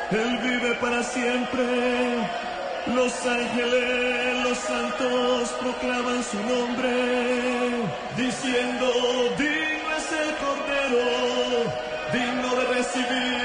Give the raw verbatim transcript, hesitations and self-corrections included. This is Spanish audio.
Él vive para siempre. Los ángeles, los santos proclaman su nombre, diciendo: digno es el Cordero, digno de recibir